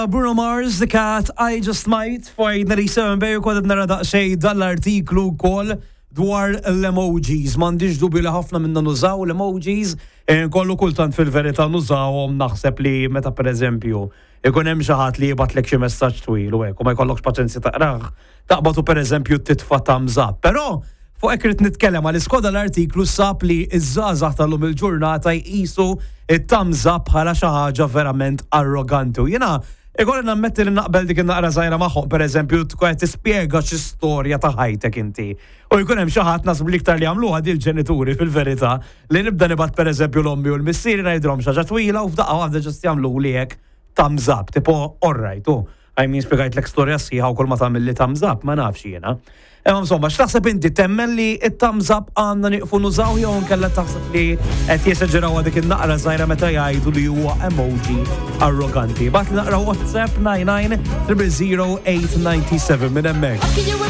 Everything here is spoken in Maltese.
ta' Bruno Mars, The Cat, I Just Might, fajna li seven bej u kodet nara daqxej dal-artiklu kol dwar l-emojis. Mandiġ dubju li ħafna minna nużaw l-emojis, kollu kultant fil-verita nużawhom naħseb li meta per eżempju ikun hemm xi ħadd li jibatlek xi messaġġ twil u hekk u ma jkollokx paċenzja taqrah, taqbatu per eżempju titfa' thumbs up. Però fuq hekk rid nitkellem għal iskoda l-artiklu sab li iż-żgħażagħ tal-lum il-ġurnata jqisu it-thumbs up bħala xi ħaġa verament arroganti. U jiena ikolli nammetti li naqbel dik naqra żgħira magħhom, pereżempju tkun qed tispjega xi storja ta' ħajtek inti. U jkun hemm xi ħadd nasib l-iktar li għamluha di l-ġenituri fil-verità li nibda nibgħat pereżempju l-ommi u l-missieri ngħidilhom xi ħaġa twila u f'daqqa waħda ġust jagħmlu li hekk thumbs up, tipo all right, spjegajtlek storja sħiħa u kull ma tagħmel li thumbs up, ma nafx jiena. Insomma, x'taħseb inti temmen li it-thumbs up għandna nieqfu nużaw jew nkella taħseb li qed jeseġeraw dik in-naqra żgħira meta jgħidu li huwa emoji arroganti. Bagħad naqra WhatsApp 99 000 897 minn hemmhekk.